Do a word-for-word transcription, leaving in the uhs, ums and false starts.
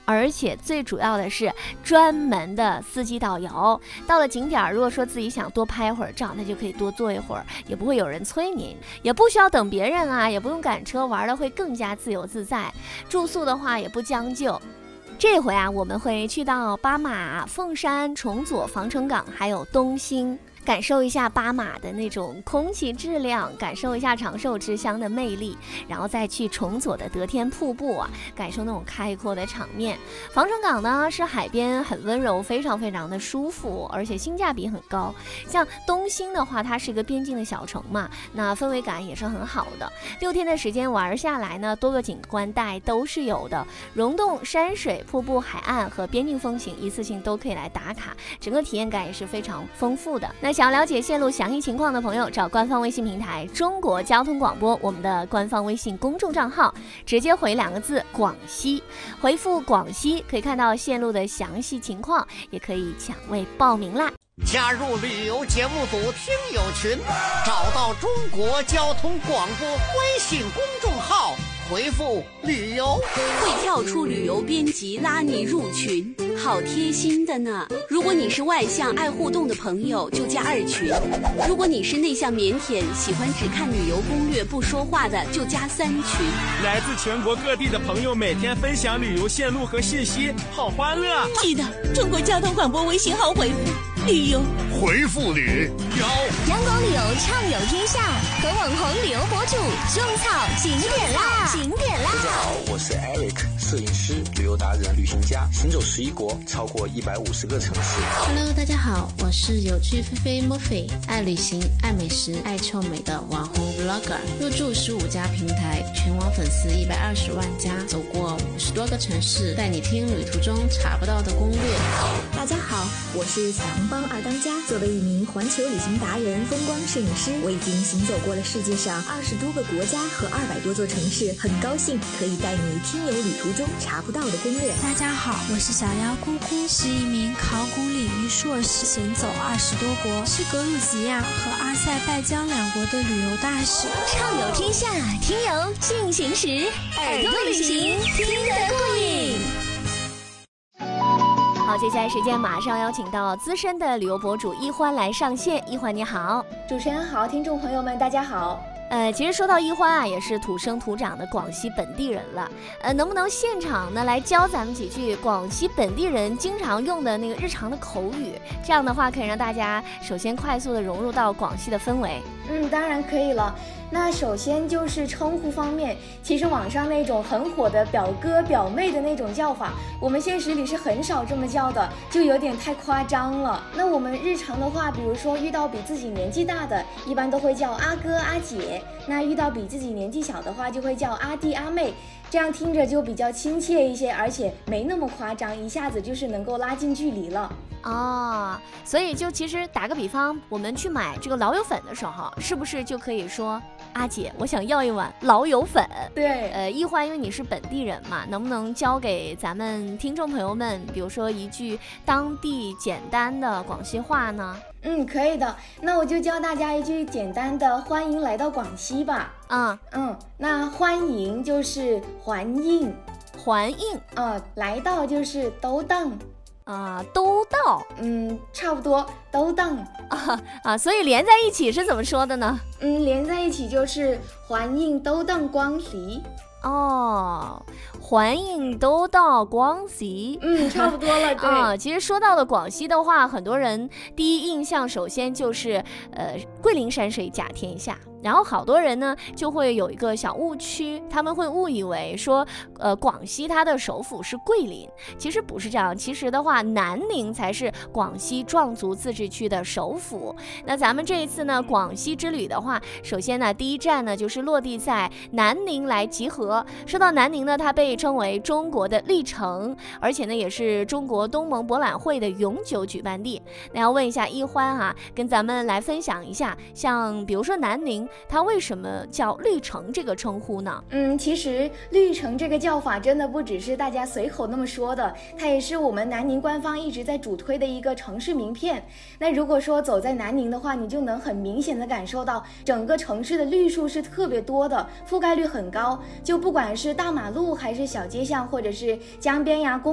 而且最主要的是专门的司机导游。到了景点，如果说自己想多拍会儿照，那就可以多坐一会儿，也不会有人催您，也不需要等别人啊，也不用赶车，玩的会更加自由自在。住宿的话也不将就。这回啊，我们会去到巴马、凤山、崇左、防城港，还有东兴。感受一下巴马的那种空气质量，感受一下长寿之乡的魅力，然后再去崇左的得天瀑布啊，感受那种开阔的场面。防城港呢是海边很温柔，非常非常的舒服，而且性价比很高。像东兴的话，它是一个边境的小城嘛，那氛围感也是很好的。六天的时间玩下来呢，多个景观带都是有的，溶洞、山水、瀑布、海岸和边境风情一次性都可以来打卡，整个体验感也是非常丰富的。那想了解线路详细情况的朋友，找官方微信平台中国交通广播，我们的官方微信公众账号，直接回两个字广西，回复广西可以看到线路的详细情况，也可以抢位报名啦。 加入旅游节目组听友群，找到中国交通广播微信公众号，回复旅游会跳出旅游编辑拉你入群，好贴心的呢。如果你是外向爱互动的朋友，就加二群；如果你是内向腼腆喜欢只看旅游攻略不说话的，就加三群。 来自全国各地的朋友每天分享旅游线路和信息，好欢乐。 记得中国交通广播微信号回复旅游， 回复旅游。 阳光旅游畅游天下，和网红旅游博主种草景点啦，景点啦！ 大家好，我是 Eric， 摄影师、旅游达人、旅行家，行走十一国，超过一百五十个城市。 Hello， 大家好，我是有趣菲菲 Murphy， 爱旅行、爱美食、爱臭美的网红 Vlogger， 入驻十五家平台，全网粉丝一百二十万加，走过五十多个城市，带你听旅途中查不到的攻略。 大家好，我是小红帮二当家。作为一名环球旅行达人、风光摄影师，我已经行走过了世界上二十多个国家和二百多座城市，很高兴可以带你听游旅途中查不到的攻略。 大家好，我是小妖姑姑，是一名考古领域硕士，行走二十多国，是格鲁吉亚和阿塞拜疆两国的旅游大使。 畅游天下，听游进行时，耳朵旅行听得过瘾。 好，接下来时间马上邀请到资深的旅游博主一欢来上线。一欢你好。 主持人好，听众朋友们大家好。 呃，其实说到一欢啊，也是土生土长的广西本地人了。呃，能不能现场呢来教咱们几句广西本地人经常用的那个日常的口语？这样的话可以让大家首先快速的融入到广西的氛围。 嗯，当然可以了。那首先就是称呼方面，其实网上那种很火的表哥表妹的那种叫法，我们现实里是很少这么叫的，就有点太夸张了。那我们日常的话，比如说遇到比自己年纪大的，一般都会叫阿哥阿姐，那遇到比自己年纪小的话，就会叫阿弟阿妹，这样听着就比较亲切一些，而且没那么夸张，一下子就是能够拉近距离了。 哦，所以就其实打个比方，我们去买这个老友粉的时候，是不是就可以说阿姐，我想要一碗老友粉？ 对， 呃，一欢，因为你是本地人嘛，能不能教给咱们听众朋友们，比如说一句当地简单的广西话呢？ 嗯，可以的。那我就教大家一句简单的欢迎来到广西吧。 嗯嗯，那欢迎就是欢迎， 欢迎啊，来到就是都当。 啊、呃，都到， 嗯，差不多，都当啊啊，所以连在一起是怎么说的呢？ 嗯，连在一起就是欢迎都当广西。 哦，欢迎都到广西。 嗯，差不多了。对啊，其实说到了广西的话，很多人第一印象首先就是呃桂林山水甲天下。然后好多人呢就会有一个小误区，他们会误以为说呃广西它的首府是桂林，其实不是这样，其实的话南宁才是广西壮族自治区的首府。那咱们这一次呢广西之旅的话，首先呢第一站呢就是落地在南宁来集合。说到南宁呢，它被称为中国的历城，而且呢也是中国东盟博览会的永久举办地。那要问一下一欢哈、啊，跟咱们来分享一下，像比如说南宁它为什么叫绿城这个称呼呢？ 嗯，其实绿城这个叫法真的不只是大家随口那么说的，它也是我们南宁官方一直在主推的一个城市名片。那如果说走在南宁的话，你就能很明显的感受到整个城市的绿树是特别多的，覆盖率很高，就不管是大马路还是小街巷，或者是江边呀公